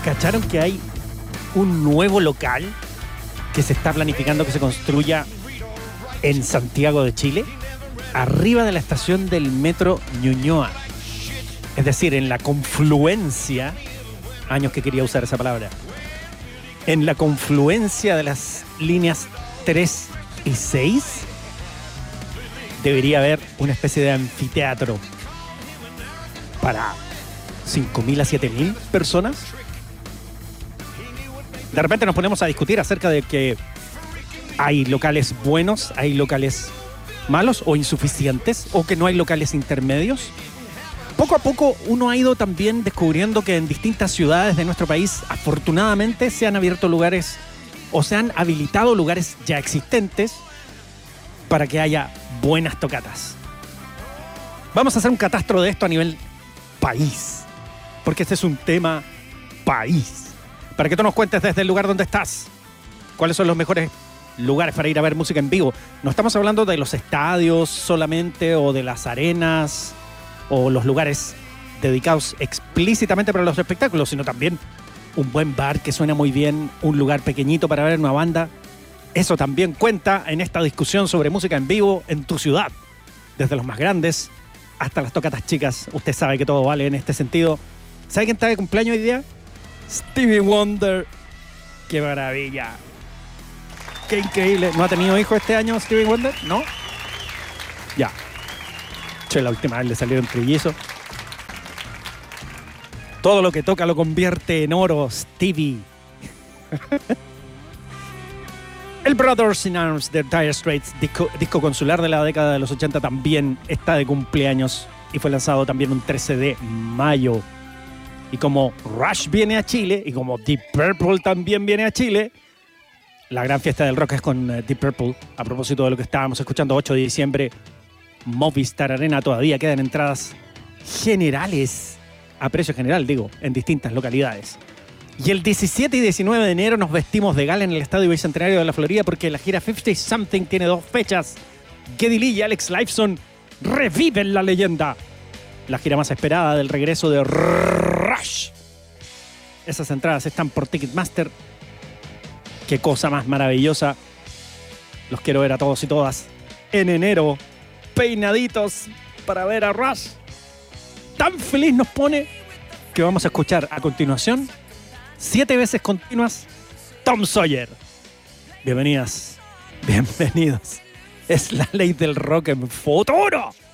¿Cacharon que hay un nuevo local que se está planificando que se construya en Santiago de Chile? Arriba de la estación del metro Ñuñoa. Es decir, en la confluencia, años que quería usar esa palabra, en la confluencia de las líneas 3 y 6, debería haber una especie de anfiteatro para 5.000 a 7.000 personas. De repente nos ponemos a discutir acerca de que hay locales buenos, hay locales malos o insuficientes, o que no hay locales intermedios. Poco a poco uno ha ido también descubriendo que en distintas ciudades de nuestro país, afortunadamente, se han abierto lugares o se han habilitado lugares ya existentes para que haya buenas tocatas. Vamos a hacer un catastro de esto a nivel país, porque este es un tema país. Para que tú nos cuentes desde el lugar donde estás, cuáles son los mejores lugares para ir a ver música en vivo. No estamos hablando de los estadios solamente, o de las arenas, o los lugares dedicados explícitamente para los espectáculos, sino también un buen bar que suena muy bien, un lugar pequeñito para ver una banda. Eso también cuenta en esta discusión sobre música en vivo en tu ciudad. Desde los más grandes hasta las tocatas chicas. Usted sabe que todo vale en este sentido. ¿Sabe quién está de cumpleaños hoy día? Stevie Wonder. ¡Qué maravilla! ¡Qué increíble! ¿No ha tenido hijo este año Stevie Wonder? ¿No? Ya. Che, la última vez le salieron trillizos. Todo lo que toca lo convierte en oro, Stevie. El Brothers in Arms de Dire Straits, disco consular de la década de los 80, también está de cumpleaños y fue lanzado también un 13 de mayo. Y como Rush viene a Chile y como Deep Purple también viene a Chile, la gran fiesta del rock es con Deep Purple. A propósito de lo que estábamos escuchando, 8 de diciembre, Movistar Arena, todavía quedan entradas generales, a precio general digo, en distintas localidades. Y el 17 y 19 de enero nos vestimos de gala en el Estadio Bicentenario de la Florida, porque la gira 50 Something tiene 2 fechas. Geddy Lee y Alex Lifeson reviven la leyenda. La gira más esperada del regreso de Rush. Esas entradas están por Ticketmaster. Qué cosa más maravillosa. Los quiero ver a todos y todas en enero, peinaditos para ver a Rush. Tan feliz nos pone que vamos a escuchar a continuación 7 veces continuas Tom Sawyer. Bienvenidas, bienvenidos. Es la ley del rock en futuro.